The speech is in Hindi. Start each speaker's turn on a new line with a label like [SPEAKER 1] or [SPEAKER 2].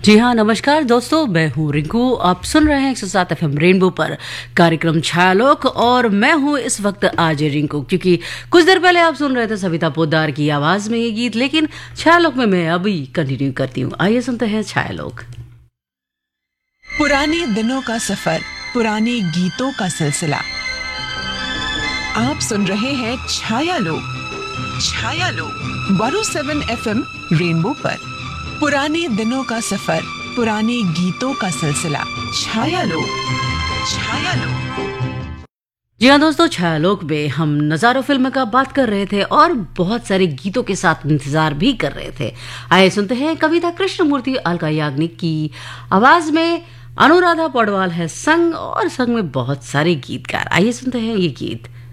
[SPEAKER 1] जी हाँ, नमस्कार दोस्तों, मैं हूँ रिंकू। आप सुन रहे हैं 107 एफएम रेनबो पर कार्यक्रम छायालोक और मैं हूँ इस वक्त आरजे रिंकू। क्योंकि कुछ देर पहले आप सुन रहे थे सविता पोद्दार की आवाज में ये गीत, लेकिन छायालोक में मैं अभी कंटिन्यू करती हूँ। आइए सुनते हैं छायालोक।
[SPEAKER 2] पुराने दिनों का सफर, पुराने गीतों का सिलसिला। आप सुन रहे हैं छायालोक 107 एफएम रेनबो पर। पुराने दिनों का सफर, पुराने गीतों का सिलसिला। छायालोक।
[SPEAKER 1] जी हाँ दोस्तों, छायालोक में हम नज़ारों फिल्म का बात कर रहे थे और बहुत सारे गीतों के साथ इंतजार भी कर रहे थे। आइए सुनते हैं कविता कृष्णमूर्ति अलका याग्निक की आवाज में अनुराधा पौडवाल है संग, और संग में बहुत सारे गीतकार। आइए सुनते हैं ये गीत।